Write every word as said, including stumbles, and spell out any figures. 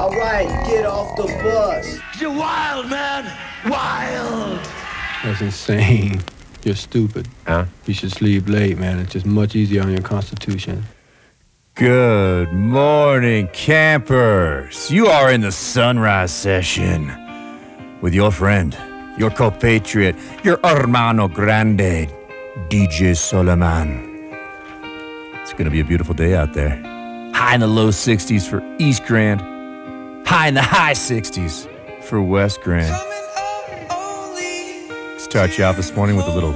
All right, get off the bus. You're wild, man. Wild. That's insane. You're stupid. Huh? You should sleep late, man. It's just much easier on your constitution. Good morning, campers. You are in the Sunrise Session with your friend, your compatriot, your hermano grande, D J Solomon. It's going to be a beautiful day out there. High in the low sixties for East Grand. High in the high sixties for West Grand. Start you out this morning with a little